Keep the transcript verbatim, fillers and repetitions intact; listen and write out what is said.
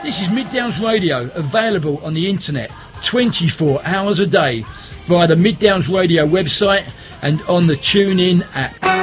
This is Mid Downs Radio, available on the internet twenty-four hours a day via the Mid Downs Radio website and on the TuneIn app.